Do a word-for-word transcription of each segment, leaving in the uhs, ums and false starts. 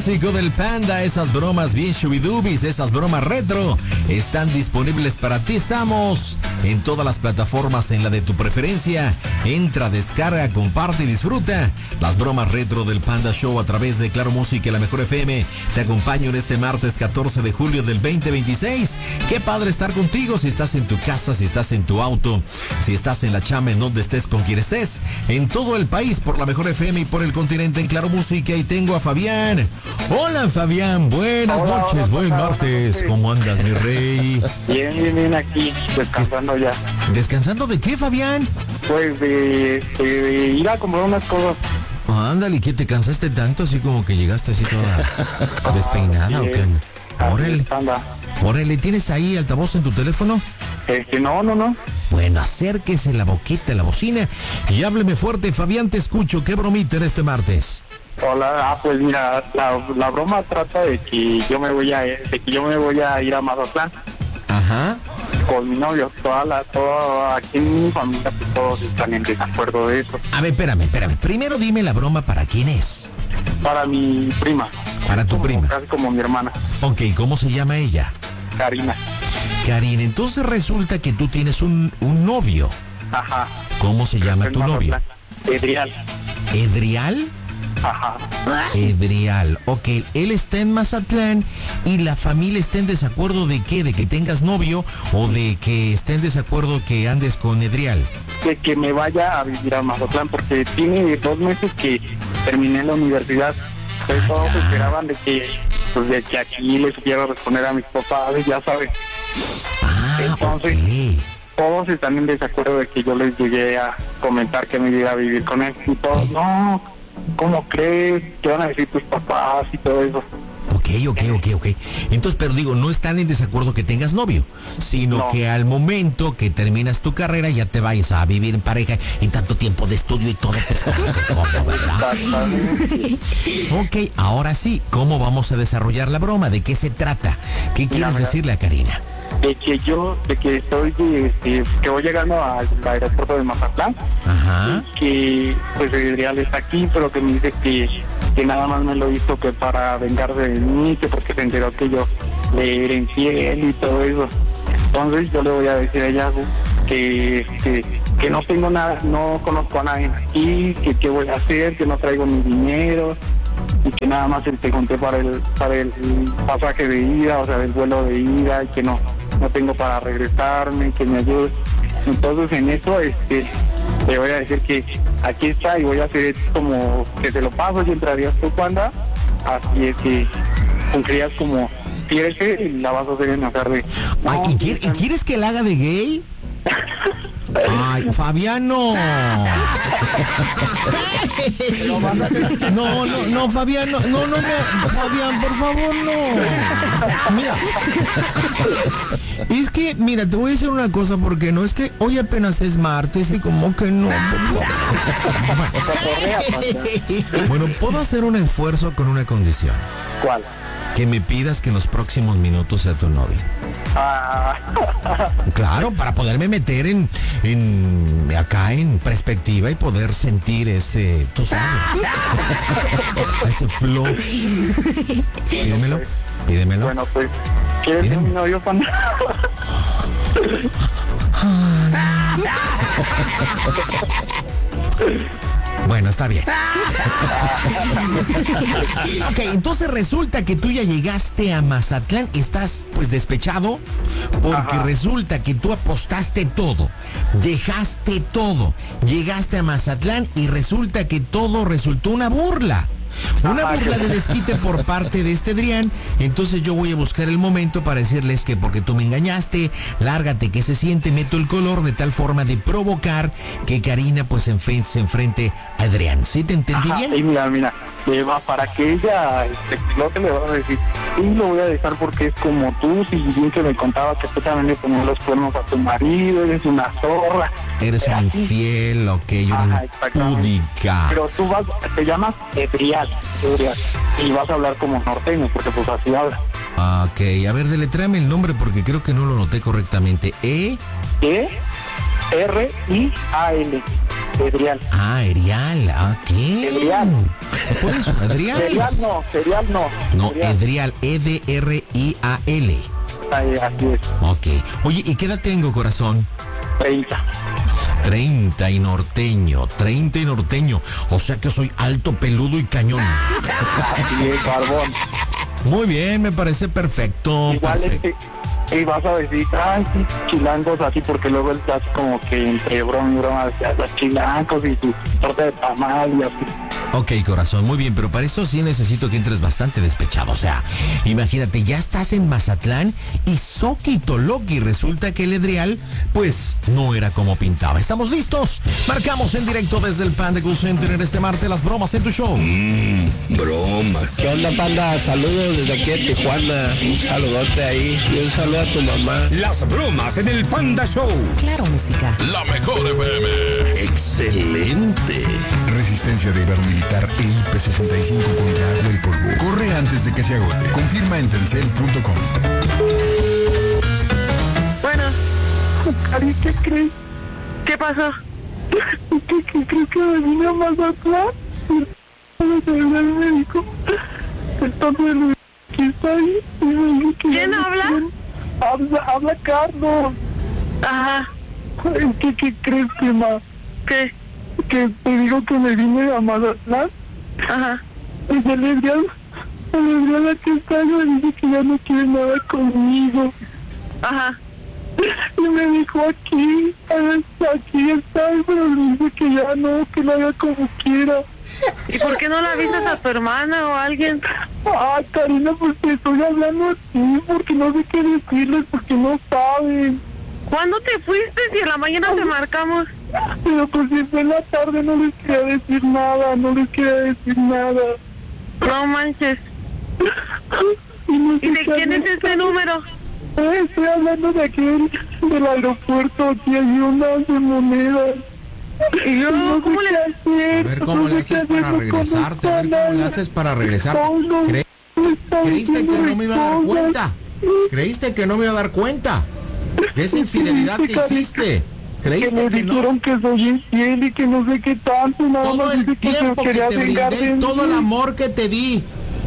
clásico del Panda, esas bromas bien shubidubis, esas bromas retro, están disponibles para ti. Estamos en todas las plataformas, en la de tu preferencia. Entra, descarga, comparte y disfruta las bromas retro del Panda Show a través de Claro Música y La Mejor F M. Te acompaño en este martes catorce de julio del veinte veintiséis. Qué padre estar contigo, si estás en tu casa, si estás en tu auto, si estás en la chamba, en donde estés, con quien estés, en todo el país, por La Mejor F M y por el continente en Claro Música. Y tengo a Fabián. Hola Fabián, buenas hola, noches, hola, buen hola, martes. hola, ¿Cómo andas, mi rey? Bien, bien, bien, aquí, descansando ya. ¿Descansando de qué, Fabián? Pues de, de, de ir a comprar unas cosas. Oh, ándale, ¿qué te cansaste tanto? Así como que llegaste así toda despeinada, ¿o qué? Órale, órale, ¿tienes ahí altavoz en tu teléfono? Este, no, no, no. Bueno, acérquese la boquita, la bocina y hábleme fuerte. Fabián, te escucho. ¿Qué bromita en este martes? Hola, ah, pues mira, la, la broma trata de que yo me voy a, de que yo me voy a ir a Mazatlán. Ajá. Con mi novio, toda la, toda, aquí en mi familia, pues todos están en desacuerdo de eso. A ver, espérame, espérame. Primero dime la broma, ¿para quién es? Para mi prima. Para tu como, prima. Casi como mi hermana. Ok, ¿cómo se llama ella? Karina. Karina, entonces resulta que tú tienes un, un novio. Ajá. ¿Cómo se llama tu novio? Edrial. ¿Edrial? Ajá. Edrial, ok, él está en Mazatlán y la familia está en desacuerdo de qué, de que tengas novio o de que esté en desacuerdo que andes con Edrial. De que me vaya a vivir a Mazatlán porque tiene dos meses que terminé la universidad. Entonces todos esperaban de que, pues, de que aquí le supiera responder a mis papás, ya sabes. Ah, entonces, okay. Todos están en desacuerdo de que yo les llegué a comentar que me iba a vivir con él. Y todos, no, ¿cómo crees? ¿Qué van a decir tus papás y todo eso? Ok, ok, ok, ok. Entonces, pero digo, no están en desacuerdo que tengas novio, sino no. que al momento que terminas tu carrera ya te vayas a vivir en pareja y tanto tiempo de estudio y todo, pues ¿cómo, verdad? Ok, ahora sí, ¿cómo vamos a desarrollar la broma? ¿De qué se trata? ¿Qué mira, quieres mira, decirle a Karina? De que yo, de que estoy, este, que voy llegando al aeropuerto de Mazatlán. Ajá. Y que pues Edrial está aquí, pero que me dice que, que nada más me lo hizo que para vengarse de mí, que porque se enteró que yo le era infiel y todo eso. Entonces yo le voy a decir a ella que, que, que no tengo nada, no conozco a nadie aquí, que qué voy a hacer, que no traigo ni dinero y que nada más te conté para el para el pasaje de ida, o sea, el vuelo de ida, y que no no tengo para regresarme, que me ayudes. Entonces en eso este le voy a decir que aquí está y voy a hacer como que te lo paso y entrarías tú, Panda, así es que cumplirías como quieres y la vas a hacer en la tarde. No, Ay, ¿y, quiere, ¿y quieres que la haga de gay? Ay, Fabiano. No, no, no, Fabiano, no, no, no, Fabián, por favor, no. Mira, es que, mira, te voy a decir una cosa, porque no es que hoy apenas es martes y como que no. Bueno, puedo hacer un esfuerzo con una condición. ¿Cuál? Que me pidas que en los próximos minutos sea tu novia. Ah. Claro, para poderme meter en, en acá en perspectiva y poder sentir ese, tú sabes, ese flow. Pídemelo, pídemelo. Bueno, pues, ¿quieres ser mi novio, Panda? Bueno, está bien. Ok, entonces resulta que tú ya llegaste a Mazatlán, estás pues despechado, porque Ajá. resulta que tú apostaste todo, dejaste todo, llegaste a Mazatlán y resulta que todo resultó una burla. Una burla de desquite por parte de este Adrián. Entonces yo voy a buscar el momento para decirles que porque tú me engañaste, lárgate, que se siente, meto el color de tal forma de provocar que Karina pues en fe, se enfrente a Adrián. ¿Sí te entendí Ajá, bien? y mira, mira, le va para que ella explote, le va a decir, sí, lo voy a dejar porque es como tú, si bien que me contaba que tú también le ponías los cuernos a tu marido, eres una zorra. Eres un infiel, ok, una pudica. Pero tú vas, te llamas Edrial, Edrial, y vas a hablar como norteño, porque pues así habla. Ok, a ver, deletréame el nombre porque creo que no lo noté correctamente. E... E... R I A L. Edrial. Ah, Erial, ¿ah, qué? Edrial. Por eso, Edrial. Edrial no, Edrial no. No, Edrial. Edrial, E D R I A L. Ahí, así es. Ok. Oye, ¿y qué edad tengo, corazón? treinta. treinta y norteño, treinta y norteño. O sea que soy alto, peludo y cañón. Así es, barbón. Muy bien, me parece perfecto. Igual perfecto. este, y vas a decir, ay, sí, chilangos así, porque luego él hace como que entre broma y broma, decía, los chilangos y su torta de tamal y así. Ok, corazón, muy bien, pero para eso sí necesito que entres bastante despechado. O sea, imagínate, ya estás en Mazatlán y Soquito Loki. Resulta que el Edrial, pues, no era como pintaba. ¿Estamos listos? Marcamos en directo desde el Panda Cool Center en este martes las bromas en tu show. Mmm, bromas. ¿Qué onda, Panda? Saludos desde aquí de Tijuana. Un saludote ahí y un saludo a tu mamá. Las bromas en el Panda Show. Claro, música. La mejor F M. Excelente. Resistencia de militar E I P sesenta y cinco contra agua y polvo. Corre antes de que se agote. Confirma en telcel punto com. Bueno, Cari, ¿qué crees? ¿Qué pasó? ¿Qué, qué crees que me vine a Mazatlán? El médico. Entonces el que está ahí. ¿Quién habla? Habla, habla Carlos. Ajá. ¿Qué, qué crees, prima? ¿Qué? Que te digo que me vine a Mazatlán. Ajá. Y el Edrial, el Edrial aquí está, me dice que ya no quiere nada conmigo. Ajá. Y me dijo aquí, aquí está, pero me dice que ya no, que lo haga como quiera. ¿Y por qué no la avisas a tu hermana o a alguien? Ah, Karina, pues te estoy hablando a ti, porque no sé qué decirles, porque no saben. ¿Cuándo te fuiste si en la mañana te marcamos? Pero pues si fue en la tarde no les quería decir nada, no les quería decir nada. No manches. ¿Y, no ¿Y de quién es ese número? Eh, estoy hablando de aquí del aeropuerto, aquí hay unas de monedas. ¿Y luego no cómo le haces? A ver cómo le haces para regresarte, a ver cómo le haces para regresar. ¿Cre- ¿Creíste que no me iba a dar cuenta? ¿Creíste que no me iba a dar cuenta de esa infidelidad que hiciste? Que me ¿Creíste que no? dijeron que soy infiel y que no sé qué tanto, nada Todo más el dice que se tiempo que quería te vengar de brindé, todo el mí. amor que te di.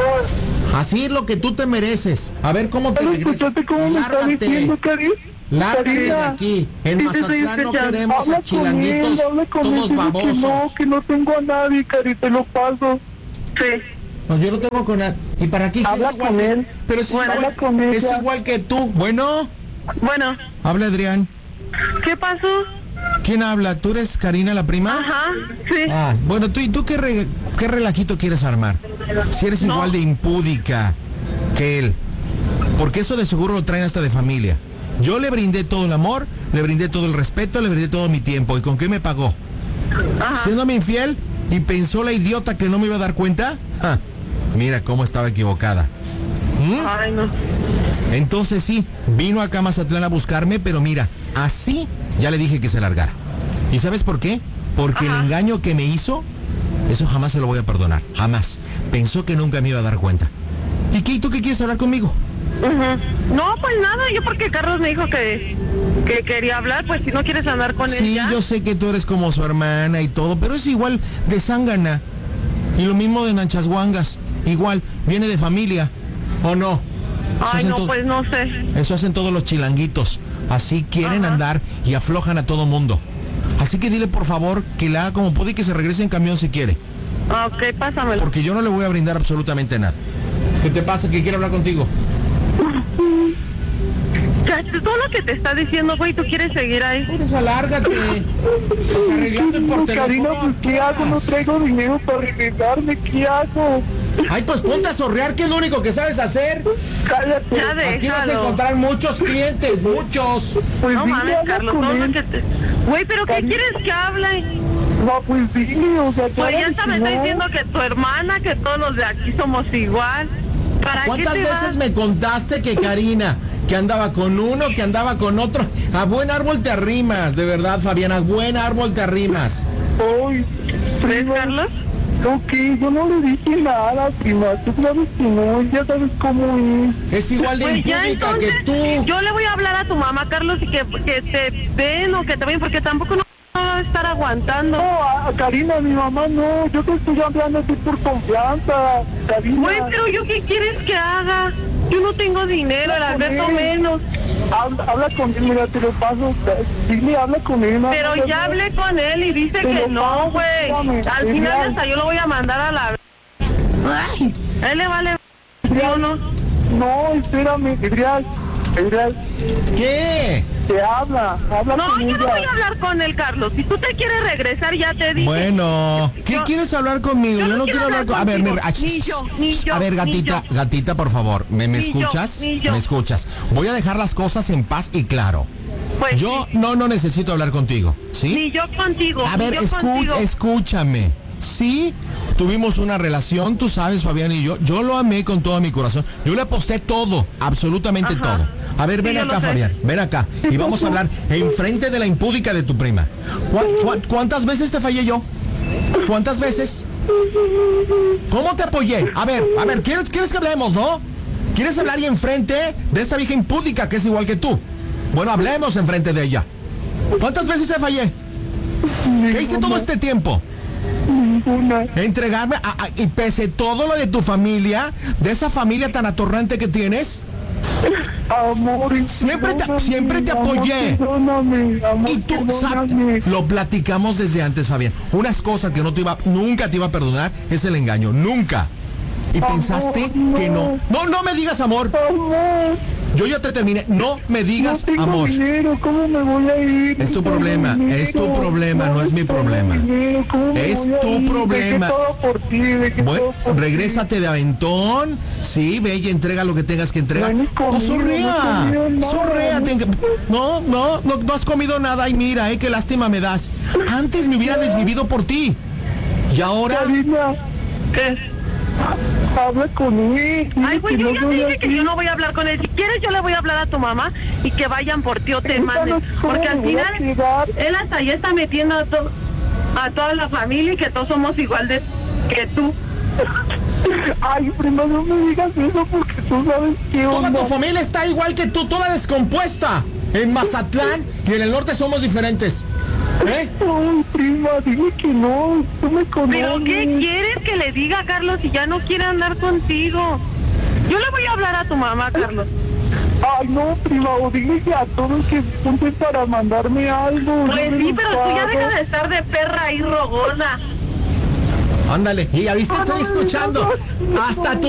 Así es lo que tú te mereces. A ver cómo te ¿Pero regresas. escuchaste cómo me está Lárgate. diciendo, Cari? Lárgate de Karina, aquí. En sí te estoy Mazatlán no escuchando. queremos Habla a chilanguitos con él, habla con él, todos dile babosos. Que no, que no tengo a nadie, Cari, te lo paso. Sí. No, yo no tengo con nada. ¿Y para qué? Si Habla es igual con que- él. Pero si Bueno, es, habla igual, con es ella. igual que tú. Bueno, Bueno, habla Adrián. ¿qué pasó? ¿Quién habla? ¿Tú eres Karina, la prima? Ajá, sí. Ah, bueno, ¿tú y tú qué, re- qué relajito quieres armar? Si eres No. igual de impúdica que él. Porque eso de seguro lo traen hasta de familia. Yo le brindé todo el amor, le brindé todo el respeto, le brindé todo mi tiempo. ¿Y con qué me pagó? Ajá. Siéndome infiel y pensó la idiota que no me iba a dar cuenta. Ja, mira cómo estaba equivocada. ¿Mm? Ay, no. Entonces sí, vino acá a Mazatlán a buscarme, pero mira, así ya le dije que se largara. ¿Y sabes por qué? Porque Ajá. el engaño que me hizo, eso jamás se lo voy a perdonar, jamás. Pensó que nunca me iba a dar cuenta. ¿Y qué? ¿Y tú qué quieres hablar conmigo? Ujú. No, pues nada, yo porque Carlos me dijo que, que quería hablar, pues si no quieres andar con él Sí, ya. yo sé que tú eres como su hermana y todo, pero es igual de zángana. Y lo mismo de Nanchasguangas, igual, viene de familia, ¿o no? Eso Ay, hacen no, to- pues no sé. Eso hacen todos los chilanguitos. Así quieren Ajá. andar y aflojan a todo mundo. Así que dile por favor que le haga como puede y que se regrese en camión si quiere. Ah, ok, pásamelo. Porque yo no le voy a brindar absolutamente nada. ¿Qué te pasa? Que quiere hablar contigo. Ya, todo lo que te está diciendo, güey, tú quieres seguir ahí. Pues alárgate. Pues arreglando por Karina, teléfono. pues ¿qué hago? No traigo dinero para regresarme, ¿qué hago? Ay, pues ponte a sorrear, que es lo único que sabes hacer. Cállate. Ya Aquí vas a déjalo. encontrar muchos clientes, muchos. Pues No dile, mames, habla Carlos, con todo lo él. que te... Güey, ¿pero qué Cari- quieres que hable? No, pues dile, o sea, Pues claro ya hasta que me está no. diciendo que tu hermana, que todos los de aquí somos igual. ¿Para qué ¿Cuántas te veces vas? me contaste que Karina, que andaba con uno, que andaba con otro? A buen árbol te arrimas, de verdad, Fabiana, a buen árbol te arrimas. Ay, ¿Ves, prima, Carlos? ok, yo no le dije nada, prima, tú sabes que no, ya sabes cómo es. Es igual de Pues ya impúdica entonces, que tú. yo le voy a hablar a tu mamá, Carlos, y que, que te ven o que te ven, porque tampoco no va a estar aguantando. No, a, a Karina, mi mamá no, yo te estoy hablando a ti por confianza, Karina. Güey, pero yo qué quieres que haga. Yo no tengo dinero, el Alberto menos. Habla, habla con él, mira, te lo paso. Dile, habla con él. No, Pero no, ya no. hablé con él y dice Te que lo no, paso, güey. espérame, Al Adrián. final hasta yo lo voy a mandar a la... Ay, A él le vale... Yo no. No, espérame, Adrián. Adrián, ¿Qué? te habla, habla No, con yo ella. no voy a hablar con él, Carlos. Si tú te quieres regresar, ya te dije. Bueno, ¿qué Yo- quieres hablar conmigo? yo Yo no no quiero quiero hablar hablar con... A ver, me... contigo. ah, Ni yo, ni yo, A ver, ni gatita, yo. gatita, por favor, ¿me, me Ni yo, escuchas? ni yo. ¿Me escuchas? Voy a dejar las cosas en paz y claro. Pues Yo sí. no, no necesito hablar contigo, ¿sí? Ni yo contigo. A ni ver, yo escu- contigo. escúchame. Sí, tuvimos una relación, tú sabes, Fabián y yo. Yo lo amé con todo mi corazón. Yo le aposté todo, absolutamente Ajá. todo. A ver, Sí, ven yo acá, lo sé. Fabián, ven acá. Y vamos a hablar enfrente de la impúdica de tu prima. ¿Cuá- cuá- ¿Cuántas veces te fallé yo? ¿Cuántas veces? ¿Cómo te apoyé? A ver, a ver, ¿quieres, quieres que hablemos, no? ¿Quieres hablar y enfrente de esta vieja impúdica que es igual que tú? Bueno, hablemos enfrente de ella. ¿Cuántas veces te fallé? ¿Qué hice todo este tiempo? Ninguna. Entregarme a- a- y pese todo lo de tu familia, de esa familia tan atorrante que tienes, Amor, Siempre te- perdóname, siempre te amor, apoyé. Perdóname, amor, y tú sabes, perdóname. lo platicamos desde antes, Fabián. Unas cosas que no te iba, nunca te iba a perdonar es el engaño, nunca. Y Amor, pensaste no. que no. No, no me digas amor. Amor, Yo ya te terminé. No me digas no tengo amor. dinero, ¿cómo me voy a ir? Es tu No tengo problema, es tu dinero, problema, no es mi tengo problema. dinero, ¿cómo me Es voy a tu ir? problema. Dejé todo por ti, dejé Bueno, todo por ti. regrésate de aventón. Sí, ve y entrega lo que tengas que entregar. No he ¡Oh, comido, sorrea! no he comido nada. ¡Sorrea! te enga- No, no, no, no has comido nada. Y mira, eh, qué lástima me das. Antes me hubiera desvivido por ti. Y ahora... Karina, ¿Qué? habla con él. dile Ay, güey, que yo no ya te voy a dije que ir. yo no voy a hablar con él. Si quieres, yo le voy a hablar a tu mamá y que vayan por ti o te Ahorita manden. no sé cómo Porque al me voy a final, quedar. él hasta allá está metiendo a, to- a toda la familia y que todos somos igual de que tú. Ay, prima, no me digas eso porque tú sabes qué Toda onda. tu familia está igual que tú, toda descompuesta. En Mazatlán y en el norte somos diferentes. ¿Eh? Ay, prima, dile que no, tú me conoces. ¿Pero qué quieres que le diga, Carlos, si ya no quiere andar contigo? Yo le voy a hablar a tu mamá, Carlos. Ay, no, prima, o dile que a todos que junten para mandarme algo. Pues yo me sí, los pero tú ya pago. deja de estar de perra y rogona. Ándale, y ya viste, estoy escuchando. Hasta tu